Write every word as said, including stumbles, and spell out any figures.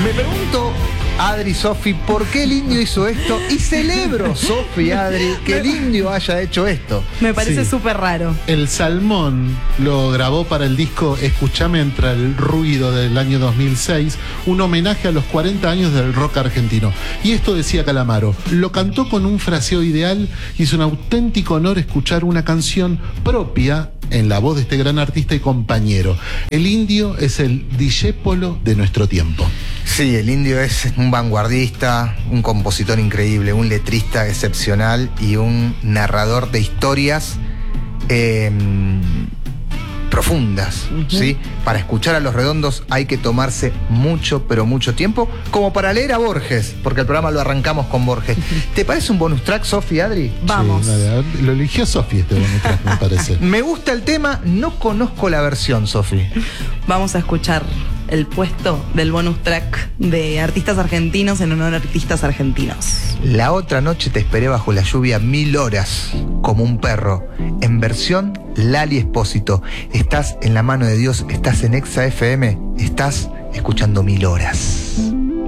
Me pregunto, Adri, Sofi, ¿por qué el indio hizo esto? Y celebro, Sofi, Adri, que el indio haya hecho esto. Me parece Sí. súper raro. El Salmón lo grabó para el disco Escuchame entre el ruido del año dos mil seis, un homenaje a los cuarenta años del rock argentino. Y esto decía Calamaro, lo cantó con un fraseo ideal y es un auténtico honor escuchar una canción propia en la voz de este gran artista y compañero. El indio es el discépolo de nuestro tiempo. Sí, el indio es un vanguardista, un compositor increíble, un letrista excepcional y un narrador de historias eh, profundas, uh-huh. ¿sí? Para escuchar a Los Redondos hay que tomarse mucho, pero mucho tiempo, como para leer a Borges, porque el programa lo arrancamos con Borges. ¿Te parece un bonus track, Sofi, Adri? Vamos. Sí, dale, lo eligió Sofi este bonus track, me parece. Me gusta el tema, no conozco la versión, Sofi. Vamos a escuchar el puesto del bonus track de artistas argentinos en honor a artistas argentinos. La otra noche te esperé bajo la lluvia mil horas, como un perro, en versión Lali Espósito. Estás en la mano de Dios, estás en Exa F M, estás escuchando Mil Horas.